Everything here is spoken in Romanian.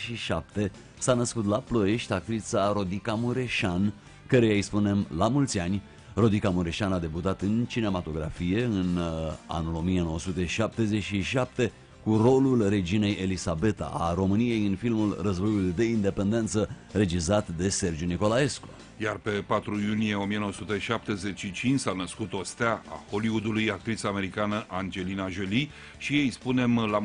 1967 s-a născut la Ploiești actrița Rodica Mureșan, căreia îi spunem la mulți ani. Rodica Mureșan a debutat în cinematografie în anul 1977 cu rolul reginei Elisabeta a României în filmul Războiul de Independență, regizat de Sergiu Nicolaescu. Iar pe 4 iunie 1975 s-a născut o stea a Hollywoodului, actrița americană Angelina Jolie, și ei spunem la